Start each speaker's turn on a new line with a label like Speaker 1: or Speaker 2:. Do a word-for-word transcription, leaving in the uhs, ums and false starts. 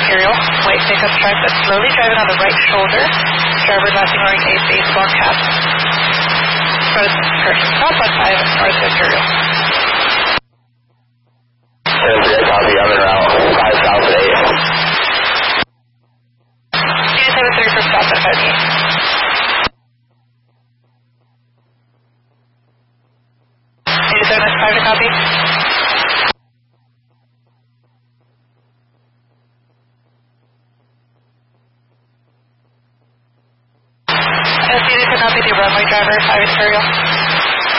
Speaker 1: Imperial, white pickup truck that's slowly driving on the right shoulder. Driver last ignoring a baseball cap. Road correction stop on five North Imperial.
Speaker 2: Copy, I'm en route, five south at eight.
Speaker 1: two seven three for stop at five eight. eighty-seven five to copy. S D to copy the runway driver, five Imperial.